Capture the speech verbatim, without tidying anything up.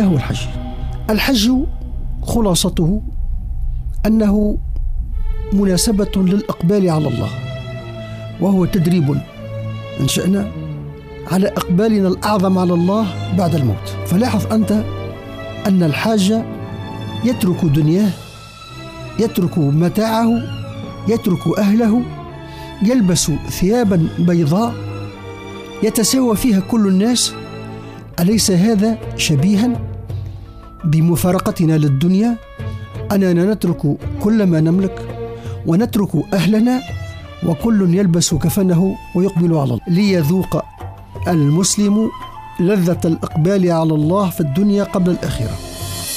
هو الحج؟ الحج خلاصته أنه مناسبة للإقبال على الله، وهو تدريب إن شئنا على إقبالنا الأعظم على الله بعد الموت. فلاحظ أنت أن الحاج يترك دنياه، يترك متاعه، يترك أهله، يلبس ثيابا بيضاء يتساوى فيها كل الناس. أليس هذا شبيها بمفارقتنا للدنيا، أننا نترك كل ما نملك ونترك أهلنا وكل يلبس كفنه ويقبل على الله، ليذوق المسلم لذة الإقبال على الله في الدنيا قبل الآخرة.